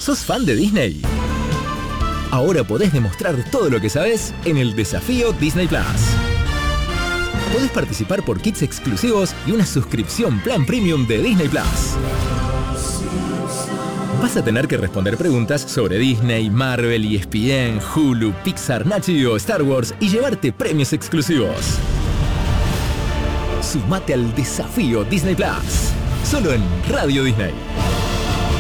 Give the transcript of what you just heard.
¿Sos fan de Disney? Ahora podés demostrar todo lo que sabés en el Desafío Disney Plus. Podés participar por kits exclusivos y una suscripción plan premium de Disney Plus. Vas a tener que responder preguntas sobre Disney, Marvel, ESPN, Hulu, Pixar, Nat Geo, Star Wars y llevarte premios exclusivos. Sumate al Desafío Disney Plus, solo en Radio Disney.